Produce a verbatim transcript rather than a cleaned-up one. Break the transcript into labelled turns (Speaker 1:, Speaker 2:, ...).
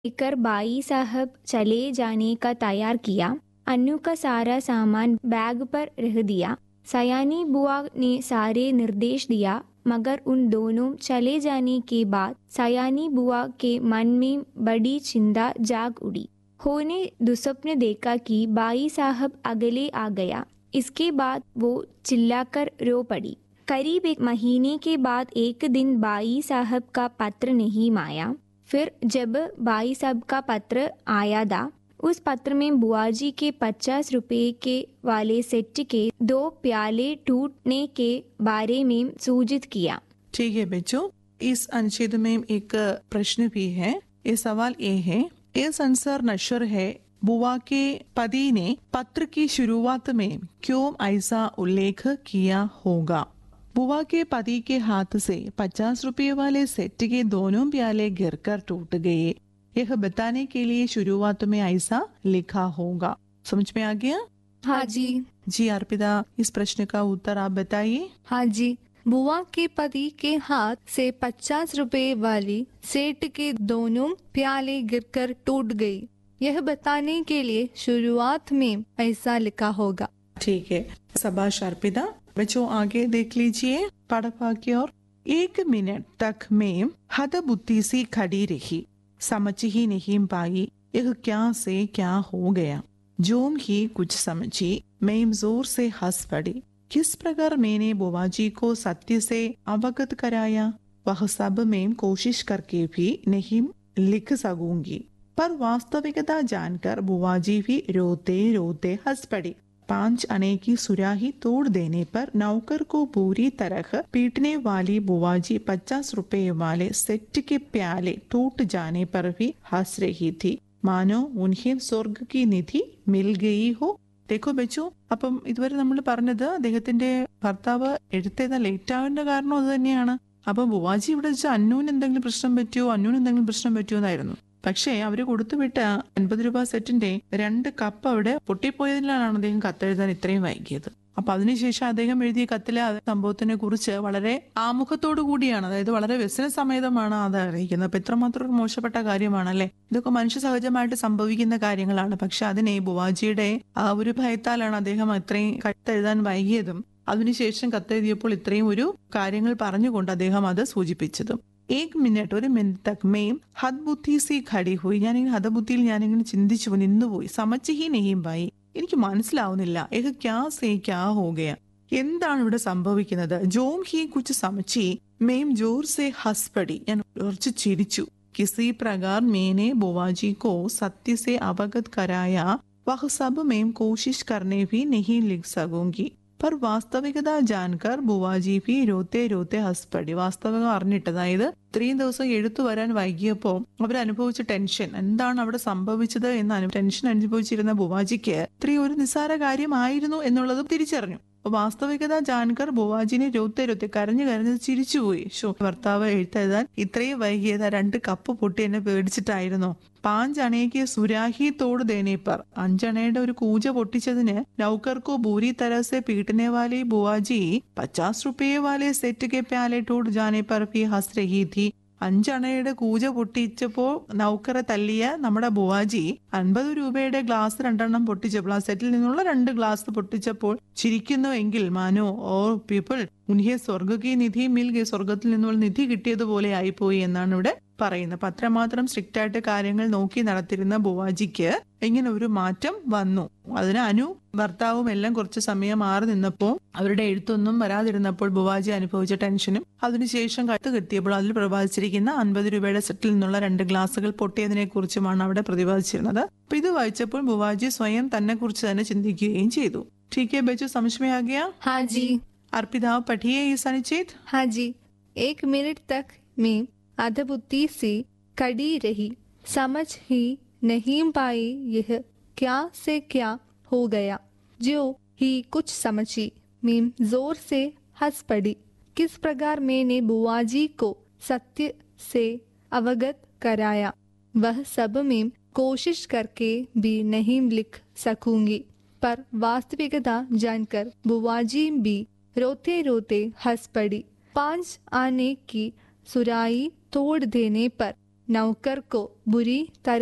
Speaker 1: लेकर बाई साहब चले जाने का तैयार किया। अन्नू का सारा सामान बैग पर रख दिया। सयानी बुआ ने सारे निर्देश दिया, मगर उन दोनों चले जाने के बाद सयानी बुआ के मन में बड़ी चिंता जाग उठी। होने दुस्वप्न देखा कि बाई साहब अगले आ गया। इसके बाद वो चिल्लाकर रो पड़ी। करीब एक महीने के बाद एक दिन बाई साहब का पत्र नहीं आया। फिर जब बाई साहब का पत्र आया था, उस पत्र में बुआजी के पचास रुपए के वाले सेट के दो प्याले टूटने के बारे में सूचित किया।
Speaker 2: ठीक है बच्चों, इस अनुच्छेद में एक प्रश्न भी है। ये सवाल ये है, इस आंसर नश्वर है, बुआ के पति ने पत्र की शुरुआत में क्यों ऐसा उल्लेख किया होगा। बुआ के पति के हाथ से पचास रुपए वाले सेट के दोनों प्याले गिरकर टूट गए, यह बताने के लिए शुरुआत में ऐसा लिखा होगा। समझ में आ गया?
Speaker 3: हाँ जी।
Speaker 2: जी अर्पिता, इस प्रश्न का उत्तर आप बताइए।
Speaker 3: हाँ जी। बुआ के पति के हाथ से पचास रुपए वाली सेट के दोनों प्याले गिरकर टूट गई, यह बताने के लिए शुरुआत में ऐसा लिखा होगा।
Speaker 2: ठीक है, शाबाश अर्पिता। बच्चों आगे देख लीजिए पाठक की ओर। एक मिनट तक मैं हदबुद्धि सी खड़ी रही, समझ ही नहीं पाई यह क्या से क्या हो गया। जोम ही कुछ समझी, मैं जोर से हंस पड़ी। किस प्रकार मैंने बुआ जी को सत्य से अवगत कराया, वह सब मैं कोशिश करके भी नहीं लिख सकूंगी। पर वास्तविकता जानकर बुआ जी भी रोते रोते हंस पड़ी। पांच आने की सुराही तोड़ देने पर नौकर को पूरी तरह पीटने वाली बुआ जी पचास रुपए वाले सेट के प्याले टूट जाने पर भी हंस रही थी, मानो उन्हें स्वर्ग की निधि मिल गई हो। देखो ബെച്ചു, അപ്പം ഇതുവരെ നമ്മൾ പറഞ്ഞത് അദ്ദേഹത്തിന്റെ ഭർത്താവ് എഴുത്തേതാ ലേറ്റ് ആവേണ്ട കാരണം അത് തന്നെയാണ്. അപ്പൊ ബുവാജി ഇവിടെ വെച്ചാൽ അന്നൂന് എന്തെങ്കിലും പ്രശ്നം പറ്റുമോ അന്നൂന് എന്തെങ്കിലും പ്രശ്നം പറ്റുമോ എന്നായിരുന്നു. പക്ഷേ അവര് കൊടുത്തുവിട്ട അൻപത് രൂപ സെറ്റിന്റെ രണ്ട് കപ്പ് അവിടെ പൊട്ടിപ്പോയതിനാണ് അദ്ദേഹം കത്തെഴുതാൻ ഇത്രയും വൈകിയത്. അപ്പൊ അതിനുശേഷം അദ്ദേഹം എഴുതിയ കത്തിലെ സംഭവത്തിനെ കുറിച്ച് വളരെ ആമുഖത്തോടു കൂടിയാണ്, അതായത് വളരെ വ്യസന സമേതമാണ് അത് അറിയിക്കുന്നത്. അപ്പൊ എത്രമാത്രം ഒരു മോശപ്പെട്ട കാര്യമാണല്ലേ. ഇതൊക്കെ മനുഷ്യ സഹജമായിട്ട് സംഭവിക്കുന്ന കാര്യങ്ങളാണ്. പക്ഷെ അതിനെ ബുവാജിയുടെ ആ ഒരു ഭയത്താലാണ് അദ്ദേഹം ഇത്രയും കത്തെഴുതാൻ വൈകിയതും അതിനുശേഷം കത്തെഴുതിയപ്പോൾ ഇത്രയും ഒരു കാര്യങ്ങൾ പറഞ്ഞുകൊണ്ട് അദ്ദേഹം അത് സൂചിപ്പിച്ചതും. ഏക് മിനിറ്റ് ഒരു മിനിറ്റ് തക് മേം ഹദ്ബുദ്ധി സി ഖടി ഹുയി, ഞാനിങ്ങനെ ഹദബുദ്ധിയിൽ ഞാനിങ്ങനെ ചിന്തിച്ചു നിന്നുപോയി. സമച്ച് ഹി നഹീം ഭായി, എനിക്ക് മനസ്സിലാവുന്നില്ല ഏഹ് ക്യാ സേ ക്യാ ഹോ ഗയ, എന്താണ് ഇവിടെ സംഭവിക്കുന്നത്. Jom he Cooch സമച്ചി ma'am Jor say ഹസ് പടി, ഞാൻ ഉറച്ചു ചിരിച്ചു. കിസി പ്രകാർ മേനെ ബുവാജി കോ സത്യ സേ അവഗത് കരായ, വഹ് സബ് മേം കോശിഷ് കർനെ ഭി നഹീ ലിഖ് സകൂംഗി. पर വാസ്തവികത ജാൻകർ ബുവാജി ഭി രോത്തെ രോത്തെ ഹസ്പടി. വാസ്തവികം അറിഞ്ഞിട്ട്, അതായത് ഇത്രയും ദിവസം എഴുത്തു വരാൻ വൈകിയപ്പോൾ അവരനുഭവിച്ച ടെൻഷൻ, എന്താണ് അവിടെ സംഭവിച്ചത് എന്ന ടെൻഷൻ അനുഭവിച്ചിരുന്ന ബുവാജിക്ക് ഇത്രയും ഒരു നിസ്സാര കാര്യമായിരുന്നു എന്നുള്ളത് തിരിച്ചറിഞ്ഞു. അപ്പൊ വാസ്തവികത ജാൻകർ ബുവാജിനെ രോത്തെ രോത്തെ കരഞ്ഞു കരഞ്ഞത് ചിരിച്ചുപോയി. ഷോ, ഭർത്താവ് എഴുത്തെഴുതാൻ ഇത്രയും വൈകിയത് രണ്ട് കപ്പ് പൊട്ടി എന്നെ പേടിച്ചിട്ടായിരുന്നോ. പാഞ്ചണയ്ക്ക് സുരാഹി തോട് ദേനേപ്പർ, അഞ്ചണയുടെ ഒരു കൂജ പൊട്ടിച്ചതിന് നൗക്കർക്കോ ബൂരി തരസെ പീട്ടനെ വാലെ ബുവാജി പച്ചാസ് റുപയെ വാലെ സെറ്റ് കെ പ്യാലെ ടൂട്ട് ജാനെ पर भी हंस रही थी. അഞ്ചണയുടെ കൂജ പൊട്ടിച്ചപ്പോ നൗക്കറെ തല്ലിയ നമ്മുടെ ബുവാജി അൻപത് രൂപയുടെ ഗ്ലാസ് രണ്ടെണ്ണം പൊട്ടിച്ചപ്പോൾ, ആ സെറ്റിൽ നിന്നുള്ള രണ്ട് ഗ്ലാസ് പൊട്ടിച്ചപ്പോൾ ചിരിക്കുന്നു എങ്കിൽ മാനോ ഓ പീപ്പിൾ ഉൻഹെ സ്വർഗ കി നിധി മിൽ ഗയി, സ്വർഗത്തിൽ നിന്നുള്ള നിധി കിട്ടിയതുപോലെ ആയിപ്പോയി എന്നാണ് ഇവിടെ പറയുന്നത്. അപ്പൊ അത്രമാത്രം സ്ട്രിക്റ്റ് ആയിട്ട് കാര്യങ്ങൾ നോക്കി നടത്തിരുന്ന ബുവാജിക്ക് ഇങ്ങനെ ഒരു മാറ്റം വന്നു. അതിന് അനു ഭർത്താവും എല്ലാം കുറച്ച് സമയം മാറി നിന്നപ്പോൾ അവരുടെ എഴുത്തൊന്നും വരാതിരുന്നപ്പോൾ ബുവാജി അനുഭവിച്ച ടെൻഷനും അതിനുശേഷം കത്ത് കിട്ടിയപ്പോൾ അതിൽ പ്രതിപാദിച്ചിരിക്കുന്ന അൻപത് രൂപയുടെ സെറ്റിൽ നിന്നുള്ള രണ്ട് ഗ്ലാസുകൾ പൊട്ടിയതിനെ കുറിച്ചുമാണ് അവിടെ പ്രതിപാദിച്ചിരുന്നത്. അപ്പൊ ഇത് വായിച്ചപ്പോൾ ബുവാജി സ്വയം തന്നെ കുറിച്ച് തന്നെ ചിന്തിക്കുകയും ചെയ്തു. ठीक है बच्चों, समझ में आ गया?
Speaker 3: हाँ जी।
Speaker 2: अर्पिता पढ़िए इस अनुच्छेद।
Speaker 3: हाँ जी। एक मिनट तक मैं अधबुद्धि से खड़ी रही, समझ ही नहीं पाई यह क्या से क्या हो गया। जो ही कुछ समझी, मैं जोर से हंस पड़ी। किस प्रकार मैंने बुआजी को सत्य से अवगत कराया, वह सब मैं कोशिश करके भी नहीं लिख सकूंगी। पर वास्तविकता जानकर बुआजी भी रोते रोते हंस पड़ी। पांच आने की सुराही तोड़ देने पर नौकर को बुरी तरह